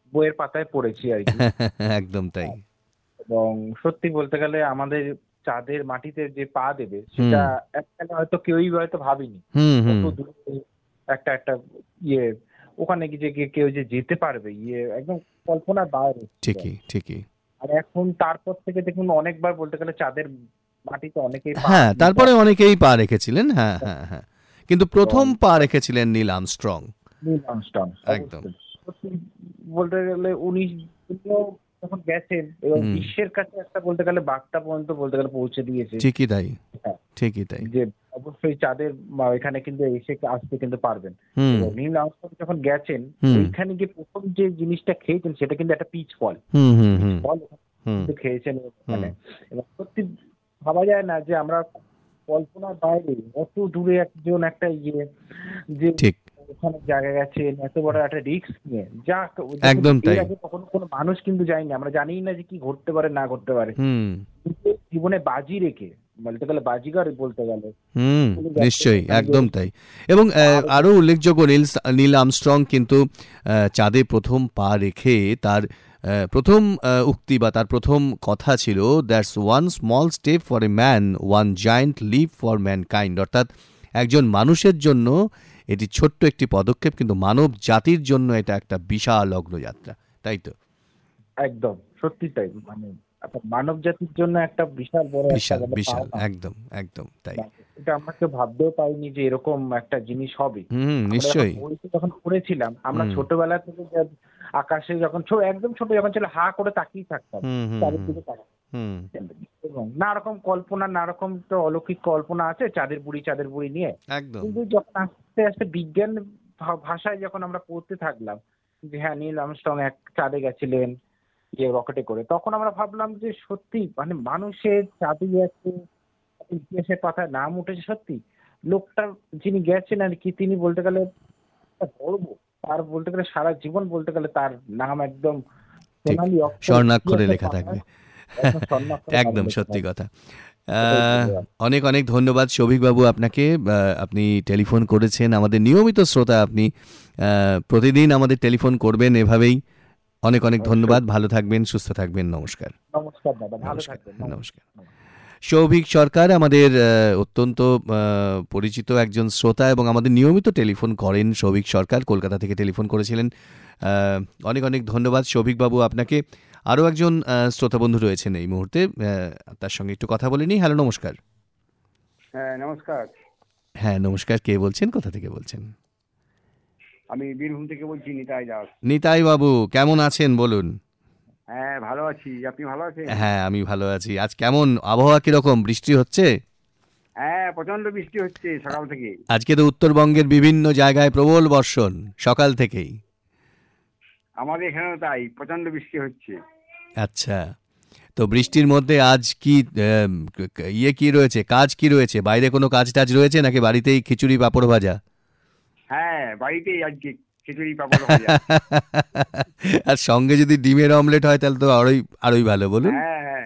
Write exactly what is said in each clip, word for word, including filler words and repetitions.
বইয়ের পাতায় পড়েছি আর কি। একদম তাই। এবং সত্যি বলতে গেলে আমাদের চাঁদের মাটিতে যে পা দেবে হুম সেটা এককালে হয়তো কেউই হয়তো ভাবিনি। হুম হুম কত দূরে একটা একটা ইয়ে ওখানে গিয়ে যে কেউ যে যেতে পারবে ইয়ে একদম কল্পনার বাইরে ছিল। ঠিকই ঠিকই। আর এখন তারপর থেকে দেখুন অনেকবার বলতে গেলে চাঁদের মাটিতে অনেকেই পা হ্যাঁ, দিতে তারপরে অনেকেই পা রেখেছিলেন। হ্যাঁ হ্যাঁ হ্যাঁ, কিন্তু এবং প্রথম পা রেখেছিলেন নীল আর্মস্ট্রং। নীল আর্মস্ট্রং একদম। অবশ্যই। সত্যি বলতে গেলে উনি তিনিও যখন গেছেন এবং হুম, বিশ্বের কাছে একটা বলতে গেলে বার্তা পর্যন্ত বলতে গেলে পৌঁছে দিয়েছে। ঠিকই তাই, হ্যাঁ, ঠিকই তাই। যে অবশ্যই চাঁদের মা এখানে কিন্তু এসে আসতে কিন্তু পারবেন। হুম এবং নীল আর্মস্ট্রং যখন গেছেন হুম ওইখানে গিয়ে প্রথম যে জিনিসটা খেয়েছেন সেটা কিন্তু একটা পিচ ফল। হুম হুম পিচ হুম ফল হুম কিন্তু খেয়েছেন হুম, ওখানে। এবং সত্যি ভাবা যায় না যে আমরা কল্পনার বাইরে অত দূরে একজন একটা ইয়ে যে ঠিক, ওখানে জায়গা গেছেন এত বড় একটা রিস্ক নিয়ে যা দেখুন একদম এর তাই। আগে কখনো কোনো মানুষ কিন্তু যায়নি, আমরা জানি না যে কি ঘটতে পারে না ঘটতে পারে। হুম কিন্তু জীবনে বাজি রেখে বলতে গেলে বাজিগার বলতে গেলে হুম, উনি গেছেন নিশ্চয়ই, ওখানে গিয়ে একদম তাই। এবং আহ, পাহাড় আরো উল্লেখযোগ্য, নীল নীল আর্মস্ট্রং কিন্তু আহ, চাঁদে প্রথম পা রেখে তার আহ, প্রথম আহ, উক্তি বা তার প্রথম কথা ছিল, that's one small step for a man, one giant lip for mankind. অর্থাৎ একজন মানুষের জন্য এটি ছোট্ট একটি পদক্ষেপ, কিন্তু মানব জাতির জন্য এটা একটা বিশাল অগ্রযাত্রা। তাই তো? একদম সত্যি তাই। মানে একটা মানব জাতির জন্য একটা বিশাল বড় একটা বিশাল মানে বিশাল, পাওনা। একদম একদম তাই। বা এটা আমরা কেউ ভাবতেও পারিনি যে এরকম একটা জিনিস হবে। হুম, আমরা যখন নিশ্চয়ই। বইতে যখন পড়েছিলাম আমরা হুম ছোটবেলা থেকে যে আকাশে যখন ছো একদম ছোট যখন ছিল হা করে তাকিয়ে থাকতাম হুম হুম হুম চারিদিকে তাকাতাম। হুম এবং নানা রকম কল্পনা নানা রকম তো অলৌকিক কল্পনা আছে চাঁদের বুড়ি চাঁদের বুড়ি নিয়ে। একদম। কিন্তু যখন আস্তে আস্তে বিজ্ঞান ভা- ভাষায় যখন আমরা পড়তে থাকলাম যে হ্যাঁ নীল আর্মস্ট্রং এক চাঁদে গেছিলেন ইয়ে রকেটে করে, তখন আমরা ভাবলাম যে সত্যি মানে মানুষের চাঁদে গেছে, ইতিহাসের পাতায় নাম উঠেছে সত্যি। লোকটা যিনি গেছেন আর কি তিনি বলতে গেলে একটা গর্ব। তার বলতে গেলে সারা জীবন বলতে গেলে তার নাম একদম ঠিক, সোনালী অক্ষরে স্বর্ণাক্ষরে ইতিহাসের লেখা থাকবে। পাতায় একদম স্বর্ণাক্ষরে নাম একদম লেখা সত্যি থাকবে। কথা। এটাই আহ, বলবো আর। অনেক অনেক ধন্যবাদ সৌভিকবাবু আপনাকে। আহ, আপনি টেলিফোন করেছেন, আমাদের নিয়মিত শ্রোতা আপনি। আহ, প্রতিদিন আমাদের টেলিফোন করবেন এভাবেই। অনেক অনেক অবশ্যই। ধন্যবাদ। ভালো থাকবেন, সুস্থ থাকবেন। নমস্কার। নমস্কার দাদা, ভালো নমস্কার। থাকবেন। নমস্কার। নমস্কার। নমস্কার। সৌভিক সরকার আমাদের আহ, অত্যন্ত আহ, পরিচিত একজন শ্রোতা, এবং আমাদের নিয়মিত টেলিফোন করেন। সৌভিক সরকার কলকাতা থেকে টেলিফোন করেছিলেন। আহ, অনেক অনেক ধন্যবাদ সৌভিকবাবু আপনাকে। আরও একজন আহ, শ্রোতা বন্ধু রয়েছেন এই মুহূর্তে, আহ, তার সঙ্গে একটু কথা বলে নিই। হ্যালো, নমস্কার। হ্যাঁ নমস্কার। হ্যাঁ নমস্কার, কে বলছেন, কোথা থেকে বলছেন? আমি বীরভূম থেকে বলছি, নিতাই দাস। নিতাই বাবু কেমন আছেন বলুন? হ্যাঁ ভালো আছি, আপনি ভালো আছেন? হ্যাঁ আমি ভালো আছি। আজ কেমন আবহাওয়া, কিরকম, বৃষ্টি হচ্ছে? হ্যাঁ প্রচন্ড বৃষ্টি হচ্ছে সকাল থেকে। আজকে তো উত্তরবঙ্গের বিভিন্ন জায়গায় প্রবল বর্ষণ সকাল থেকেই। আমাদের এখানেও তাই, প্রচন্ড বৃষ্টি হচ্ছে। আচ্ছা, তো বৃষ্টির মধ্যে আজ কি আম, ক- ক- ইয়ে কি রয়েছে, কাজ কি রয়েছে? বাইরে কোনো কাজ টাজ রয়েছে নাকি বাড়িতেই খিচুড়ি পাঁপড় ভাজা? হ্যাঁ বাড়িতেই আজকে খিচুড়ি পাপড় ভাজা। আর সঙ্গে যদি ডিমের অমলেট হয় তাহলে তো আরোই আরোই ভালো, বলুন। হ্যাঁ হ্যাঁ।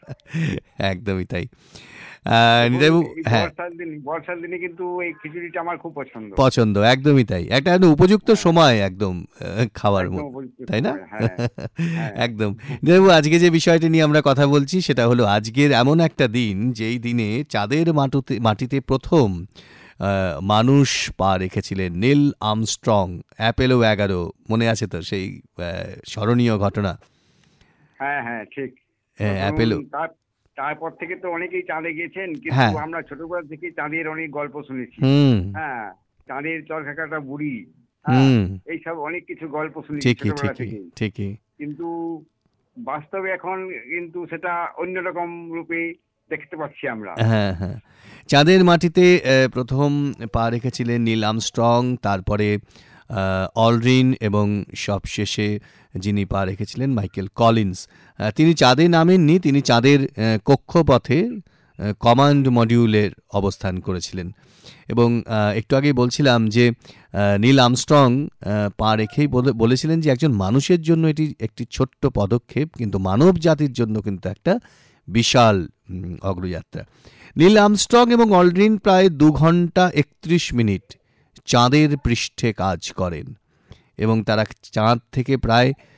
একদমই তাই। আহ, দেখুন নিতাইবাবু, এই হ্যাঁ, বর্ষার দিন বর্ষার দিনে কিন্তু এই খিচুড়িটা আমার খুব পছন্দ। পছন্দ, একদমই তাই। একটা একদম উপযুক্ত হ্যাঁ সময় একদম আহ, খাওয়ার একদম মতো, উপযুক্ত তাই না? সময়। হ্যাঁ হ্যাঁ। একদম। দেবু, আজকে যে বিষয়টি নিয়ে আমরা কথা বলছি সেটা হলো আজকের এমন একটা দিন যেই দিনে চাঁদের মাটিতে মাটিতে প্রথম আহ, মানুষ পা রেখেছিলেন, নীল আর্মস্ট্রং। অ্যাপেলো এগারো, মনে আছে তো সেই আহ, স্মরণীয় ঘটনা? হ্যাঁ হ্যাঁ ঠিক। তো হ্যাঁ, ধরুন অ্যাপেলো। তার তারপর থেকে তো অনেকেই চাঁদে গেছেন, কিন্তু হ্যাঁ। আমরা ছোটবেলা থেকে চাঁদের অনেক গল্প শুনেছি। হুম হ্যাঁ চাঁদের চরকাকাটা বুড়ি। হ্যাঁ হুম, এইসব অনেক কিছু গল্প শুনেছি ঠিকই ছোটবেলা ঠিকই থেকেই। ঠিকই। কিন্তু বাস্তবে এখন কিন্তু সেটা অন্যরকম রূপে দেখতে পাচ্ছি আমরা। হ্যাঁ হ্যাঁ, চাঁদের মাটিতে আহ, প্রথম পা রেখেছিলেন নীল আর্মস্ট্রং, তারপরে আহ, অলড্রিন, এবং সবশেষে যিনি পা রেখেছিলেন মাইকেল কলিন্স। আহ, তিনি চাঁদে নামেননি, তিনি চাঁদের আহ, কক্ষপথে আহ, কমান্ড মডিউলের অবস্থান করেছিলেন। এবং আহ, একটু আগেই বলছিলাম যে আহ, নীল আর্মস্ট্রং আহ, পা রেখেই বলে- বলেছিলেন যে একজন মানুষের জন্য এটি একটি ছোট্ট পদক্ষেপ, কিন্তু মানব জাতির জন্য কিন্তু একটা বিশাল উম, অগ্রযাত্রা। নীল আর্মস্ট্রং এবং অলড্রিন প্রায় দু ঘন্টা একত্রিশ মিনিট চাঁদের পৃষ্ঠে কাজ করেন, এবং তারা চাঁদ থেকে প্রায়